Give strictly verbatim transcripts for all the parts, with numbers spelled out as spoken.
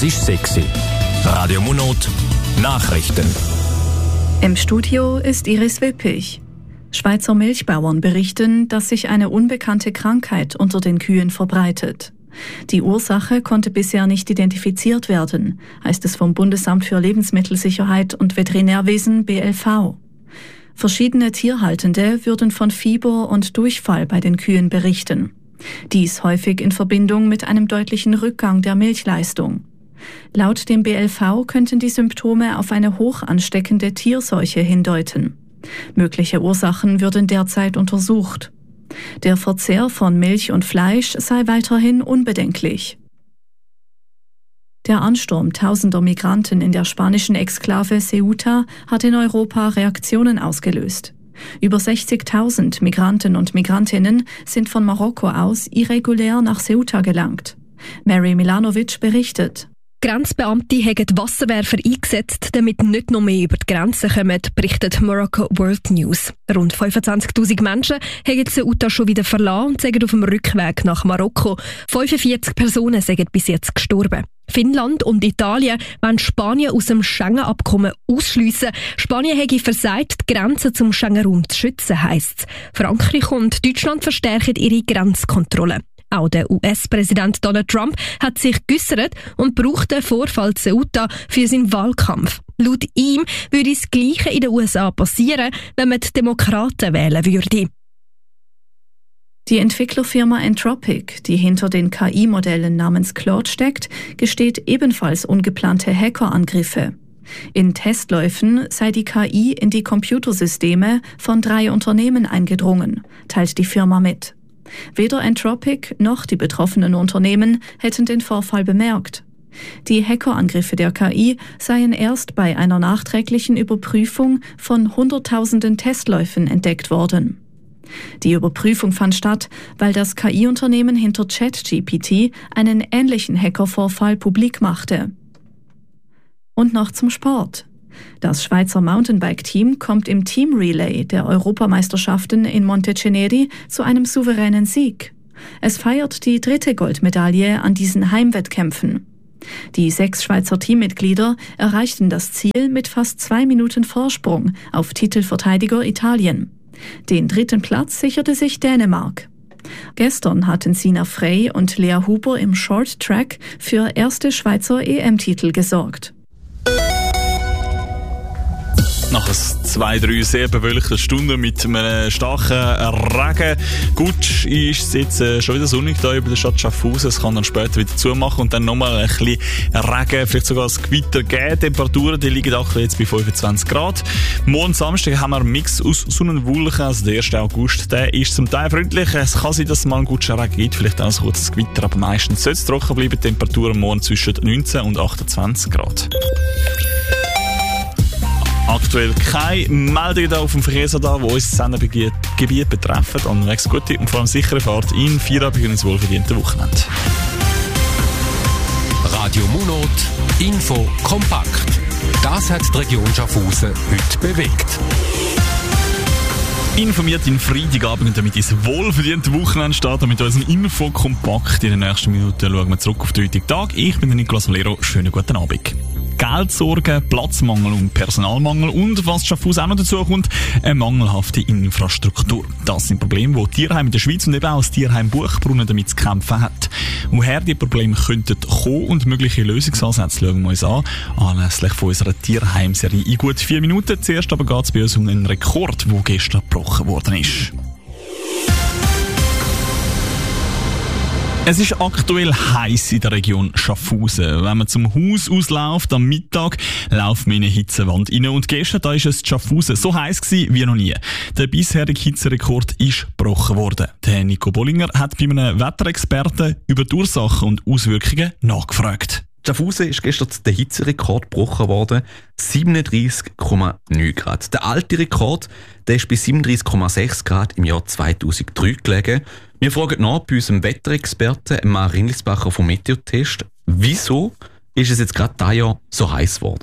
ist sexy. Radio Monot Nachrichten. Im Studio ist Iris Wippich. Schweizer Milchbauern berichten, dass sich eine unbekannte Krankheit unter den Kühen verbreitet. Die Ursache konnte bisher nicht identifiziert werden, heißt es vom Bundesamt für Lebensmittelsicherheit und Veterinärwesen B L V. Verschiedene Tierhaltende würden von Fieber und Durchfall bei den Kühen berichten. Dies häufig in Verbindung mit einem deutlichen Rückgang der Milchleistung. Laut dem B L V könnten die Symptome auf eine hoch ansteckende Tierseuche hindeuten. Mögliche Ursachen würden derzeit untersucht. Der Verzehr von Milch und Fleisch sei weiterhin unbedenklich. Der Ansturm tausender Migranten in der spanischen Exklave Ceuta hat in Europa Reaktionen ausgelöst. Über sechzigtausend Migranten und Migrantinnen sind von Marokko aus irregulär nach Ceuta gelangt. Mary Milanovic berichtet. Grenzbeamte haben Wasserwerfer eingesetzt, damit nicht noch mehr über die Grenzen kommen, berichtet Morocco World News. Rund fünfundzwanzigtausend Menschen haben Ceuta schon wieder verlassen und sind auf dem Rückweg nach Marokko. fünfundvierzig Personen sind bis jetzt gestorben. Finnland und Italien wollen Spanien aus dem Schengen-Abkommen ausschliessen. Spanien hätte versagt, die Grenzen zum Schengen-Raum zu schützen, heisst es. Frankreich und Deutschland verstärken ihre Grenzkontrollen. Auch der U S-Präsident Donald Trump hat sich geäussert und braucht den Vorfall Ceuta für seinen Wahlkampf. Laut ihm würde das Gleiche in den U S A passieren, wenn man die Demokraten wählen würde. Die Entwicklerfirma Anthropic, die hinter den K I-Modellen namens Claude steckt, gesteht ebenfalls ungeplante Hackerangriffe. In Testläufen sei die K I in die Computersysteme von drei Unternehmen eingedrungen, teilt die Firma mit. Weder Anthropic noch die betroffenen Unternehmen hätten den Vorfall bemerkt. Die Hackerangriffe der K I seien erst bei einer nachträglichen Überprüfung von Hunderttausenden Testläufen entdeckt worden. Die Überprüfung fand statt, weil das K I-Unternehmen hinter ChatGPT einen ähnlichen Hackervorfall publik machte. Und noch zum Sport. Das Schweizer Mountainbike-Team kommt im Team Relay der Europameisterschaften in Monteceneri zu einem souveränen Sieg. Es feiert die dritte Goldmedaille an diesen Heimwettkämpfen. Die sechs Schweizer Teammitglieder erreichten das Ziel mit fast zwei Minuten Vorsprung auf Titelverteidiger Italien. Den dritten Platz sicherte sich Dänemark. Gestern hatten Sina Frey und Lea Huber im Short Track für erste Schweizer E M-Titel gesorgt. Nach zwei, drei sehr bewölkten Stunden mit einem starken Regen. Gut, ist es jetzt äh, schon wieder sonnig hier über der Stadt Schaffhausen. Es kann dann später wieder zumachen und dann nochmal ein bisschen Regen, vielleicht sogar ein Gewitter geben. Temperaturen die liegen aktuell jetzt bei fünfundzwanzig Grad. Morgen Samstag haben wir einen Mix aus Sonne und Wolken. Also der erste August der ist zum Teil freundlich. Es kann sein, dass es mal einen guten Regen gibt, vielleicht auch ein kurzes Gewitter, aber meistens soll es trocken bleiben. Temperaturen morgen zwischen neunzehn und achtundzwanzig Grad. Aktuell keine Meldungen auf dem Verkehrsradar, die unser Sendegebiet betreffen. Unterwegs gute und vor allem sichere Fahrt in Feierabend und ins wohlverdiente Wochenende. Radio Monot Info kompakt. Das hat die Region Schaffhausen heute bewegt. Informiert in Freitagabend, damit ins wohlverdiente Wochenende starten mit unserem Info kompakt. In den nächsten Minuten schauen wir zurück auf den heutigen Tag. Ich bin der Nicolas Valero. Schönen guten Abend. Geldsorgen, Platzmangel und Personalmangel und, was Schaffhausen auch noch dazu kommt, eine mangelhafte Infrastruktur. Das sind Probleme, die Tierheim in der Schweiz und eben auch das Tierheim Buchbrunnen damit zu kämpfen hat. Woher die Probleme könnten kommen und mögliche Lösungsansätze schauen wir uns an, anlässlich von unserer Tierheim-Serie in gut vier Minuten. Zuerst aber geht es bei uns um einen Rekord, der gestern gebrochen worden ist. Es ist aktuell heiß in der Region Schaffhausen. Wenn man zum Haus ausläuft am Mittag, läuft man in eine Hitzewand rein. Und gestern da ist es in Schaffhausen so heiß gewesen wie noch nie. Der bisherige Hitzerekord ist gebrochen worden. Der Nico Bollinger hat bei einem Wetterexperten über die Ursachen und Auswirkungen nachgefragt. Schaffhausen ist gestern der Hitzerekord gebrochen worden, siebenunddreissig Komma neun Grad. Der alte Rekord, der ist bei siebenunddreissig Komma sechs Grad im Jahr zweitausenddrei gelegen. Wir fragen nach bei unserem Wetterexperten Marin Lisbacher vom Meteotest, wieso ist es jetzt gerade dieses Jahr so heiß geworden?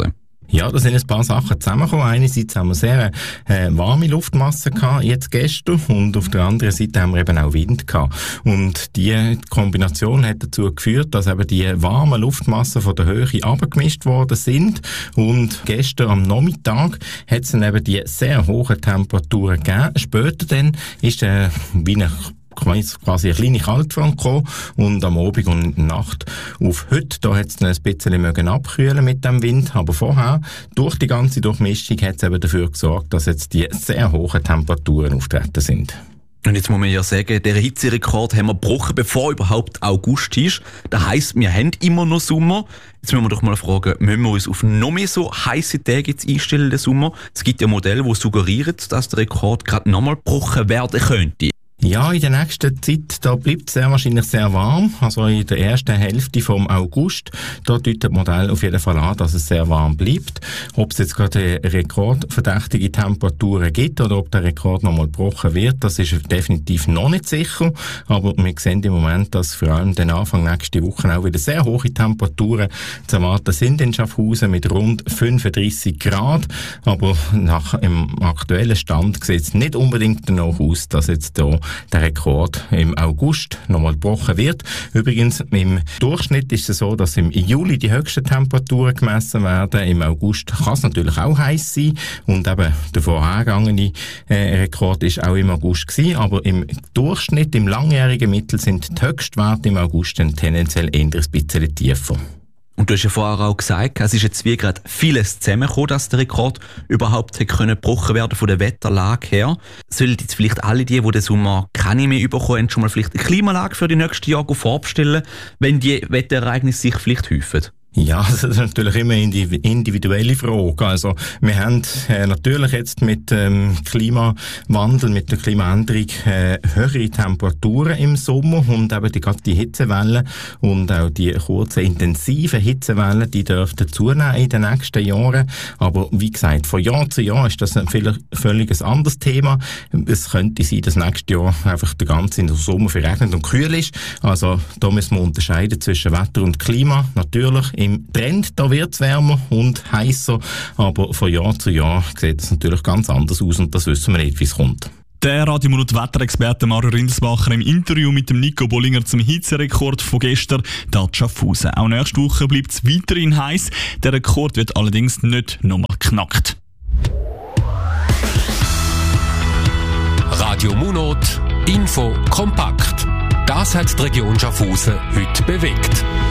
Ja, da sind ein paar Sachen zusammengekommen. Einerseits haben wir sehr äh, warme Luftmasse gehabt, jetzt gestern, und auf der anderen Seite haben wir eben auch Wind gehabt. Und die Kombination hat dazu geführt, dass eben die warmen Luftmassen von der Höhe abgemischt worden sind. Und gestern am Nachmittag hat es dann eben die sehr hohen Temperaturen gegeben. Später dann ist äh, wie eine quasi eine kleine Kaltfront gekommen und am Abend und in der Nacht auf heute, da hat es dann ein bisschen mögen abkühlen mit dem Wind, aber vorher, durch die ganze Durchmischung, hat es eben dafür gesorgt, dass jetzt die sehr hohen Temperaturen auftreten sind. Und jetzt muss man ja sagen, der Hitzerekord haben wir gebrochen, bevor überhaupt August ist. Das heisst, wir haben immer noch Sommer. Jetzt müssen wir doch mal fragen, müssen wir uns auf noch mehr so heisse Tage jetzt einstellen, den Sommer? Es gibt ja Modelle, die suggerieren, dass der Rekord gerade nochmal gebrochen werden könnte. Ja, in der nächsten Zeit, da bleibt es sehr wahrscheinlich sehr warm. Also in der ersten Hälfte vom August, da deutet das Modell auf jeden Fall an, dass es sehr warm bleibt. Ob es jetzt gerade rekordverdächtige Temperaturen gibt oder ob der Rekord nochmal gebrochen wird, das ist definitiv noch nicht sicher. Aber wir sehen im Moment, dass vor allem den Anfang nächste Woche auch wieder sehr hohe Temperaturen zu erwarten sind in Schaffhausen mit rund fünfunddreissig Grad. Aber nach dem aktuellen Stand sieht es nicht unbedingt danach aus, dass jetzt da der Rekord im August nochmal gebrochen wird. Übrigens, im Durchschnitt ist es so, dass im Juli die höchsten Temperaturen gemessen werden. Im August kann es natürlich auch heiß sein. Und eben der vorhergegangene äh, Rekord ist auch im August gewesen. Aber im Durchschnitt, im langjährigen Mittel, sind die Höchstwerte im August dann tendenziell eher ein bisschen tiefer. Und du hast ja vorher auch gesagt, es ist jetzt wie gerade vieles zusammengekommen, dass der Rekord überhaupt hätte können gebrochen werden von der Wetterlage her. Sollen jetzt vielleicht alle die, die den Sommer keine mehr bekommen haben, schon mal vielleicht eine Klimaanlage für die nächsten Jahre vorbestellen, wenn die Wetterereignisse sich vielleicht häufen? Ja, das ist natürlich immer eine individuelle Frage. Also, wir haben äh, natürlich jetzt mit dem ähm, Klimawandel, mit der Klimaänderung äh, höhere Temperaturen im Sommer und eben die, gerade die Hitzewellen und auch die kurzen, intensiven Hitzewellen, die dürften zunehmen in den nächsten Jahren. Aber wie gesagt, von Jahr zu Jahr ist das ein völlig anderes Thema. Es könnte sein, dass nächstes Jahr einfach der ganze Sommer verregnet und kühl ist. Also, da müssen wir unterscheiden zwischen Wetter und Klima. Natürlich, im Trend, da wird es wärmer und heißer, aber von Jahr zu Jahr sieht es natürlich ganz anders aus und das wissen wir nicht, wie es kommt. Der Radio Monat Wetterexperte Mario Rindelsbacher im Interview mit dem Nico Bollinger zum Hitzerekord von gestern, da Schaffhausen. Auch nächste Woche bleibt es weiterhin heiß. Der Rekord wird allerdings nicht nochmal knackt. Radio Monat Info kompakt. Das hat die Region Schaffhausen heute bewegt.